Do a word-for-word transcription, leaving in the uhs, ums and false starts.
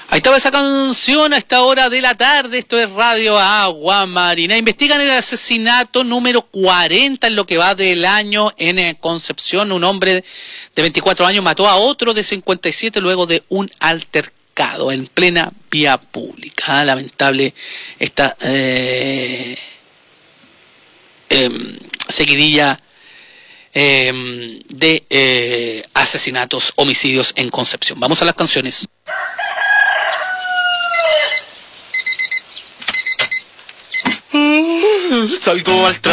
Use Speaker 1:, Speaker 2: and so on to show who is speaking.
Speaker 1: Ahí estaba esa canción a esta hora de la tarde. Esto es Radio Agua Marina. Investigan el asesinato número cuarenta en lo que va del año en Concepción. Un hombre de veinticuatro años mató a otro de cincuenta y siete luego de un altercado en plena vía pública. Lamentable esta eh, eh, seguidilla eh, de eh, asesinatos, homicidios en Concepción. Vamos a las canciones.
Speaker 2: Salgo al